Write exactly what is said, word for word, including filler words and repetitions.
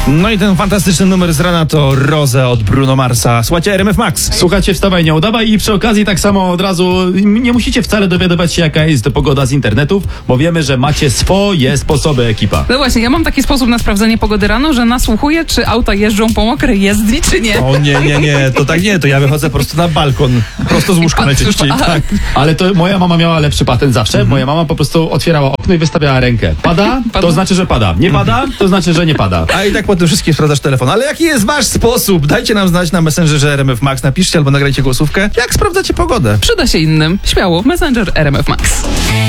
No i ten fantastyczny numer z rana to Rose od Bruno Marsa. Słuchajcie R M F Max. Słuchajcie, wstawaj, nie udawaj i przy okazji tak samo od razu nie musicie wcale dowiadywać się, jaka jest pogoda z internetów, bo wiemy, że macie swoje sposoby, ekipa. No właśnie, ja mam taki sposób na sprawdzenie pogody rano, że nasłuchuję, czy auta jeżdżą po mokrej jezdni, czy nie. O nie, nie, nie, to tak nie, to ja wychodzę po prostu na balkon, prosto z łóżka najczęściej, Aha. tak. Ale to moja mama miała lepszy patent zawsze. Mhm. Moja mama po prostu otwierała okno i wystawiała rękę. Pada? Pada. To znaczy, że pada. Nie pada? To znaczy, że nie pada. A i tak po tym wszystkim sprawdzasz telefon. Ale jaki jest wasz sposób? Dajcie nam znać na Messengerze R M F Max, napiszcie albo nagrajcie głosówkę. Jak sprawdzacie pogodę? Przyda się innym. Śmiało. Messenger R M F Max.